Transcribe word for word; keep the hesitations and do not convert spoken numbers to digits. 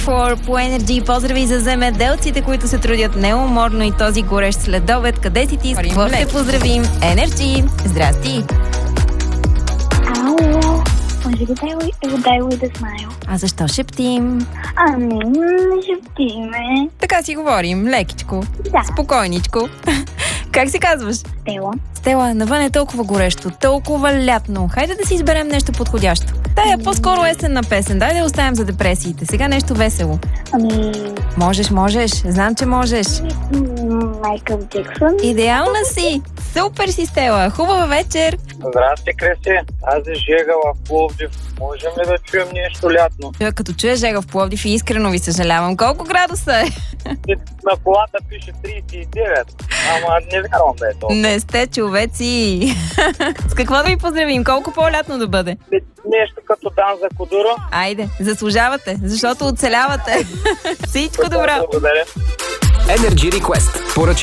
For по Energy. Поздрави за земеделците, които се трудят неуморно и този горещ следобед. Къде си ти? С какво ще поздравим? Energy! Здрасти! Ало, може ли да го дай да смайл? А защо шептим? Ами, не шептиме. Така си говорим, лекичко, Да. спокойничко. Как се казваш? Стела. Стела, навън е толкова горещо, толкова лятно. Хайде да си изберем нещо подходящо. Дай е по-скоро есенна песен. Дай да я оставим за депресиите. Сега нещо весело. Ами, Можеш, можеш. Знам, че можеш. м, Майкъл Джексън. Идеална си! Супер си, Стела! Хубава вечер! Здрасти, Креси. Аз е Жега в Пловдив. Можем ли да чуем нещо лятно? Човек, като чуя Жега в Пловдив и искрено ви съжалявам. Колко градуса е? На колата пише тридесет и девет, ама не вярвам да е толкова. Не сте човеци! С какво да ви поздравим? Колко по-лятно да бъде? Нещо като дан за Кодуро. Айде, заслужавате, защото оцелявате. Всичко добро! Благодаря. Energy Request. Поръчай